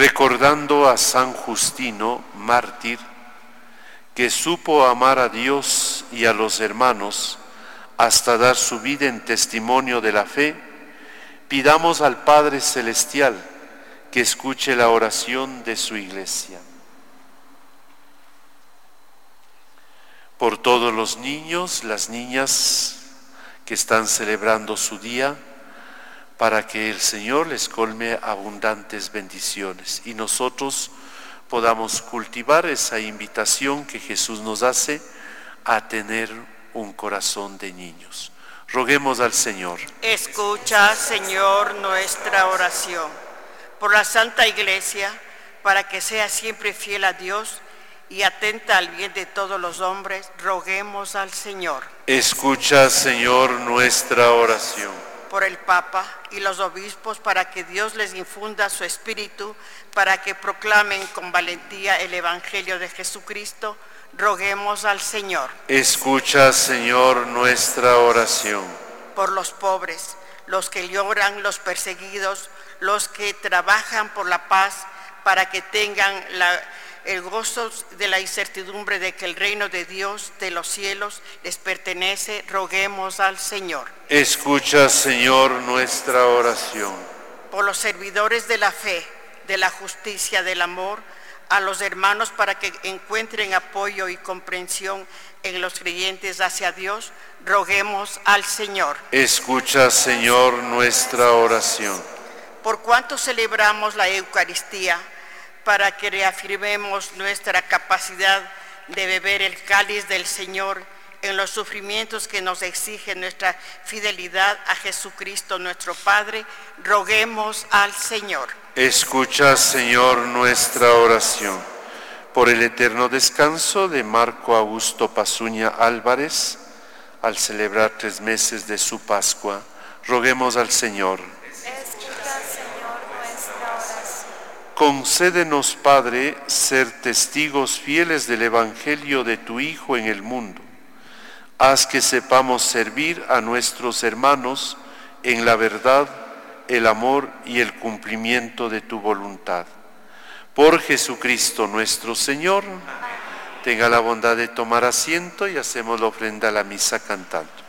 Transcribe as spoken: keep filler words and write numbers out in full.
recordando a San Justino, mártir, que supo amar a Dios y a los hermanos hasta dar su vida en testimonio de la fe, pidamos al Padre Celestial que escuche la oración de su Iglesia. Por todos los niños, las niñas que están celebrando su día, para que el Señor les colme abundantes bendiciones y nosotros podamos cultivar esa invitación que Jesús nos hace a tener un corazón de niños. Roguemos al Señor. Escucha, Señor, nuestra oración. Por la Santa Iglesia, para que sea siempre fiel a Dios y atenta al bien de todos los hombres, roguemos al Señor. Escucha, Señor, nuestra oración. Por el Papa y los obispos, para que Dios les infunda su espíritu, para que proclamen con valentía el Evangelio de Jesucristo, roguemos al Señor. Escucha, Señor, nuestra oración. Por los pobres, los que lloran, los perseguidos, los que trabajan por la paz, para que tengan la, el gozo de la incertidumbre de que el reino de Dios de los cielos les pertenece, roguemos al Señor. Escucha, Señor, nuestra oración. Por los servidores de la fe, de la justicia, del amor, a los hermanos para que encuentren apoyo y comprensión en los creyentes hacia Dios, roguemos al Señor. Escucha, Señor, nuestra oración. Por cuanto celebramos la Eucaristía, para que reafirmemos nuestra capacidad de beber el cáliz del Señor en los sufrimientos que nos exige nuestra fidelidad a Jesucristo nuestro Padre, roguemos al Señor. Escucha, Señor, nuestra oración. Por el eterno descanso de Marco Augusto Pazuña Álvarez, al celebrar tres meses de su Pascua, roguemos al Señor. Escucha, Señor, nuestra oración. Concédenos, Padre, ser testigos fieles del Evangelio de tu Hijo en el mundo. Haz que sepamos servir a nuestros hermanos en la verdad, el amor y el cumplimiento de tu voluntad. Por Jesucristo nuestro Señor, tenga la bondad de tomar asiento y hacemos la ofrenda a la misa cantando.